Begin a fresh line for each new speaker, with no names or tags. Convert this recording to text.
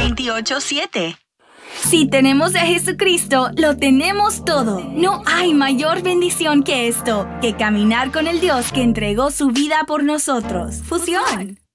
28:7.
Si tenemos a Jesucristo, lo tenemos todo. No hay mayor bendición que esto, que caminar con el Dios que entregó su vida por nosotros. Fusión.